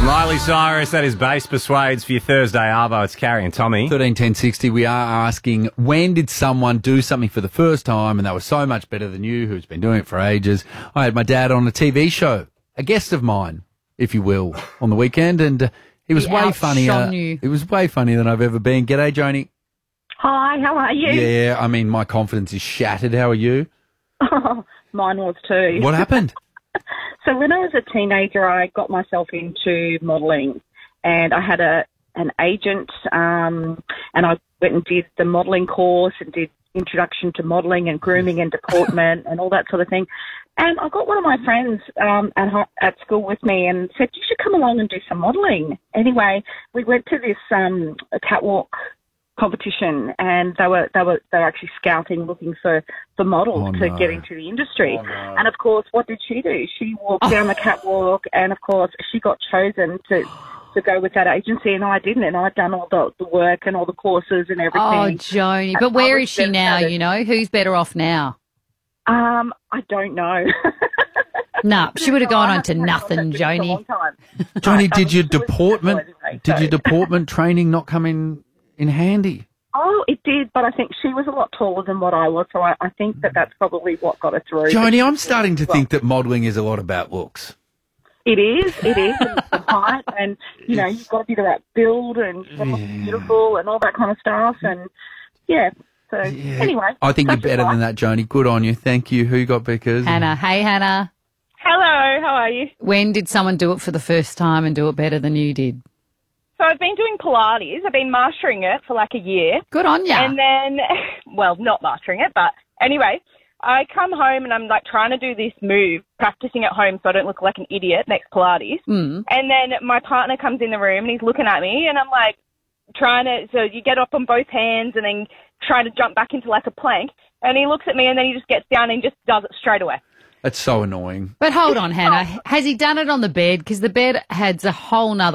Miley Cyrus, that is Bass Persuades for your Thursday Arvo. It's Carrie and Tommy. 131060, we are asking, when did someone do something for the first time and they were so much better than you, who's been doing it for ages? I had my dad on a TV show, a guest of mine, if you will, on the weekend, and he was way funnier. It was way funnier than I've ever been. G'day, Joni. Hi, how are you? Yeah, I mean, my confidence is shattered. How are you? Oh, mine was too. What happened? So when I was a teenager, I got myself into modelling, and I had an agent, and I went and did the modelling course and did introduction to modelling and grooming and deportment and all that sort of thing. And I got one of my friends at school with me and said, "You should come along and do some modelling." Anyway, we went to this a catwalk competition, and they were actually scouting, looking for models to get into the industry. And of course, what did she do? She walked down the catwalk, and of course, she got chosen to go with that agency, and I didn't. And I'd done all the work and all the courses and everything. Oh, Joni. But where is she now, you know? Who's better off now? I don't know. No, she would have gone on to nothing, Joni. Joni, did your deportment training not come in handy? Oh, it did, but I think she was a lot taller than what I was, so I think that's probably what got her through. Joni, I'm starting to think that modelling is a lot about looks. It is, and the height, and, you know, you've got to be the right build, and you've got to look beautiful and all that kind of stuff, and, so anyway. I think you're better than that, Joni. Good on you. Thank you. Who got Beckers? Hannah. Hey, Hannah. Hello, how are you? When did someone do it for the first time and do it better than you did? So I've been doing Pilates. I've been mastering it for like a year. Good on ya. And then, well, not mastering it, but anyway, I come home and I'm like trying to do this move, practicing at home so I don't look like an idiot next Pilates. And then my partner comes in the room and he's looking at me and I'm like so you get up on both hands and then try to jump back into like a plank. And he looks at me and then he just gets down and just does it straight away. That's so annoying. But hold on, Hannah. Has he done it on the bed? Because the bed has a whole nother